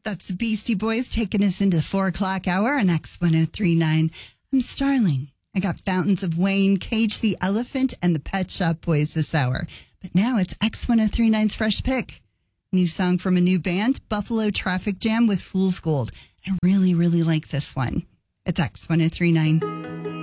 That's the Beastie Boys taking us into the 4 o'clock hour on X1039. I'm Starling. I got Fountains of Wayne, Cage the Elephant, and the Pet Shop Boys this hour. But now it's X1039's Fresh Pick. New song from a new band, Buffalo Traffic Jam with Fool's Gold. I really, really like this one. It's X1039.